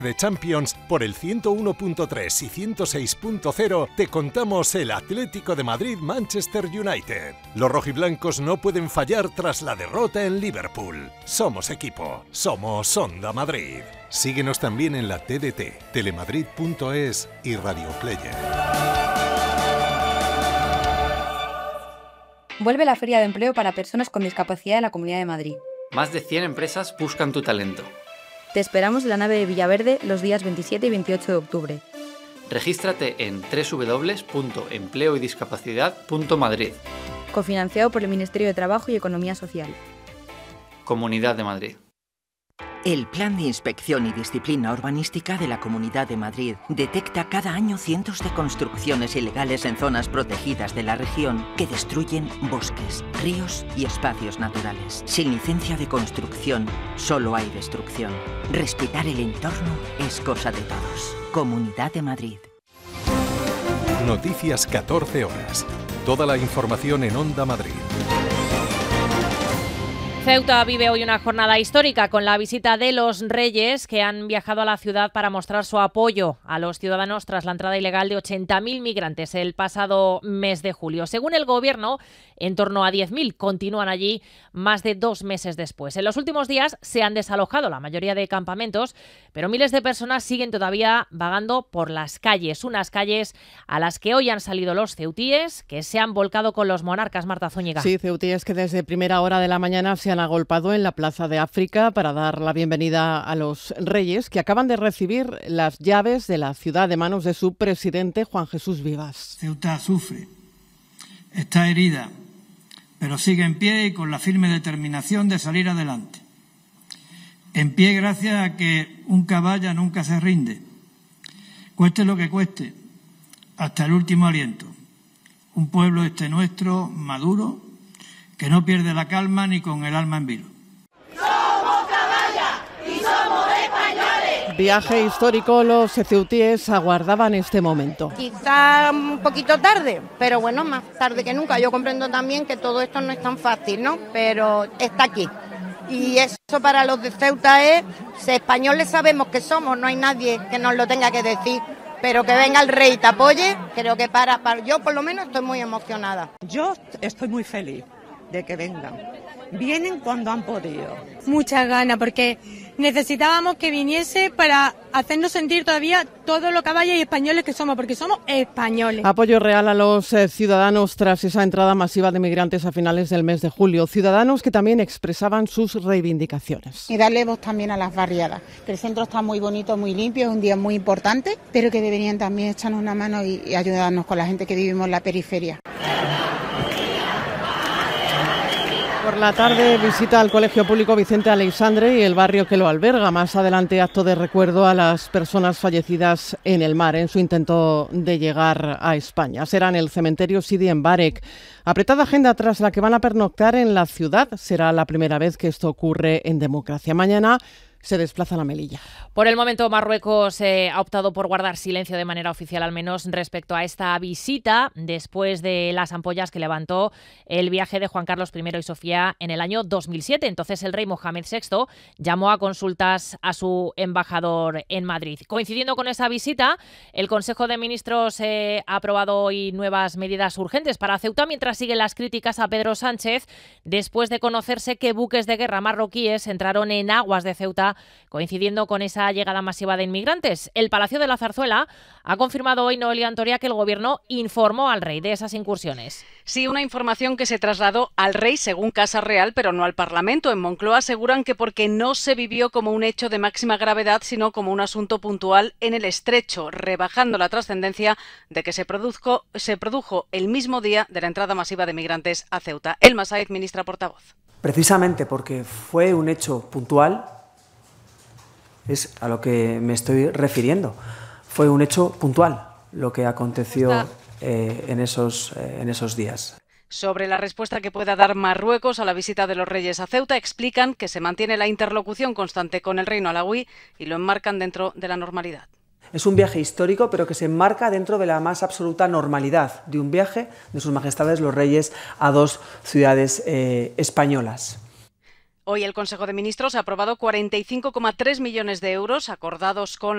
de Champions, por el 101.3 y 106.0 te contamos el Atlético de Madrid-Manchester United. Los rojiblancos no pueden fallar tras la derrota en Liverpool. Somos equipo, somos Onda Madrid. Síguenos también en la TDT, telemadrid.es y Radio Player. Vuelve la Feria de Empleo para personas con discapacidad de la Comunidad de Madrid. Más de 100 empresas buscan tu talento. Te esperamos en la nave de Villaverde los días 27 y 28 de octubre. Regístrate en www.empleoydiscapacidad.madrid. Cofinanciado por el Ministerio de Trabajo y Economía Social. Comunidad de Madrid. El Plan de Inspección y Disciplina Urbanística de la Comunidad de Madrid detecta cada año cientos de construcciones ilegales en zonas protegidas de la región que destruyen bosques, ríos y espacios naturales. Sin licencia de construcción, solo hay destrucción. Respetar el entorno es cosa de todos. Comunidad de Madrid. Noticias 14 horas. Toda la información en Onda Madrid. Ceuta vive hoy una jornada histórica con la visita de los Reyes, que han viajado a la ciudad para mostrar su apoyo a los ciudadanos tras la entrada ilegal de 80.000 migrantes el pasado mes de julio. Según el Gobierno, en torno a 10.000 continúan allí más de 2 meses después. En los últimos días se han desalojado la mayoría de campamentos, pero miles de personas siguen todavía vagando por las calles, unas calles a las que hoy han salido los ceutíes, que se han volcado con los monarcas. Marta Zúñiga. Sí, ceutíes que desde primera hora de la mañana se han agolpado en la Plaza de África para dar la bienvenida a los Reyes, que acaban de recibir las llaves de la ciudad de manos de su presidente, Juan Jesús Vivas. Ceuta sufre, está herida, pero sigue en pie y con la firme determinación de salir adelante. En pie gracias a que un caballa nunca se rinde, cueste lo que cueste, hasta el último aliento. Un pueblo nuestro, maduro, que no pierde la calma ni con el alma en vilo. ¡Somos caballa y somos españoles! Viaje histórico, los ceutíes aguardaban este momento. Quizá un poquito tarde, pero bueno, más tarde que nunca. Yo comprendo también que todo esto no es tan fácil, ¿no? Pero está aquí. Y eso para los de Ceuta es, si españoles sabemos que somos, no hay nadie que nos lo tenga que decir. Pero que venga el rey y te apoye, creo que para yo por lo menos estoy muy emocionada. Yo estoy muy feliz de que vengan. Vienen cuando han podido. Muchas ganas, porque necesitábamos que viniese para hacernos sentir todavía todos los caballos y españoles que somos, porque somos españoles. Apoyo real a los ciudadanos tras esa entrada masiva de migrantes a finales del mes de julio. Ciudadanos que también expresaban sus reivindicaciones. Y darle voz también a las barriadas, que el centro está muy bonito, muy limpio, es un día muy importante, pero que deberían también echarnos una mano y ayudarnos con la gente que vivimos en la periferia. Por la tarde, visita al Colegio Público Vicente Aleixandre y el barrio que lo alberga. Más adelante, acto de recuerdo a las personas fallecidas en el mar en su intento de llegar a España. Será en el cementerio Sidi en Mbarek. Apretada agenda tras la que van a pernoctar en la ciudad. Será la primera vez que esto ocurre en democracia. Mañana se desplaza la Melilla. Por el momento, Marruecos ha optado por guardar silencio de manera oficial, al menos respecto a esta visita, después de las ampollas que levantó el viaje de Juan Carlos I y Sofía en el año 2007. Entonces, el rey Mohamed VI llamó a consultas a su embajador en Madrid. Coincidiendo con esa visita, el Consejo de Ministros ha aprobado hoy nuevas medidas urgentes para Ceuta, mientras siguen las críticas a Pedro Sánchez, después de conocerse que buques de guerra marroquíes entraron en aguas de Ceuta coincidiendo con esa llegada masiva de inmigrantes. El Palacio de la Zarzuela ha confirmado hoy, Noelia Antoria, que el Gobierno informó al rey de esas incursiones. Sí, una información que se trasladó al rey según Casa Real, pero no al Parlamento. En Moncloa aseguran que porque no se vivió como un hecho de máxima gravedad, sino como un asunto puntual en el Estrecho, rebajando la trascendencia de que se produjo el mismo día de la entrada masiva de migrantes a Ceuta. Elma Saez, ministra portavoz. Precisamente porque fue un hecho puntual, es a lo que me estoy refiriendo. Fue un hecho puntual lo que aconteció en esos días. Sobre la respuesta que pueda dar Marruecos a la visita de los reyes a Ceuta, explican que se mantiene la interlocución constante con el reino alauí y lo enmarcan dentro de la normalidad. Es un viaje histórico, pero que se enmarca dentro de la más absoluta normalidad de un viaje de sus majestades los reyes a dos ciudades españolas. Hoy el Consejo de Ministros ha aprobado 45,3 millones de euros acordados con